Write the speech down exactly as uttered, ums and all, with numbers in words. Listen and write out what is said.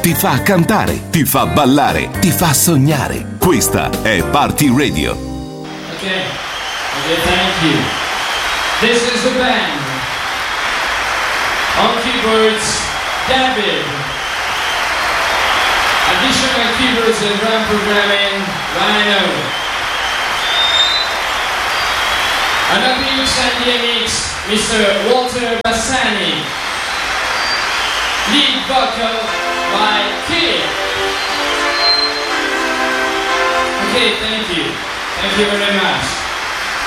ti fa cantare, ti fa ballare, ti fa sognare. Questa è Party Radio. Okay, okay, thank you. This is the band. On keyboards, David. Additional keyboards and drum programming, Rhino. On a big Sandy mix, Mister Walter Bassani. Lead vocal by Kid. Okay, thank you. Thank you very much.